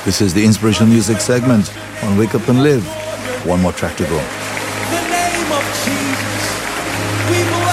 This is the inspirational music segment on Wake Up and Live. One more track to go. The name of Jesus, we